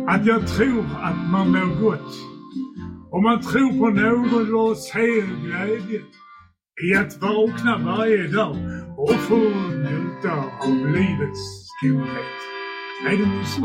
att jag tror att man mår gott. Om man tror på någon vars hel glädje i att vakna varje dag och få njuta av livets godhet. Är det inte så?